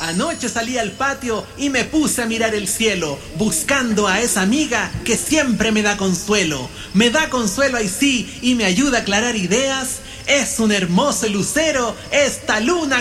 Anoche salí al patio y me puse a mirar el cielo, buscando a esa amiga que siempre me da consuelo. Me da consuelo ahí sí y me ayuda a aclarar ideas. Es un hermoso lucero esta luna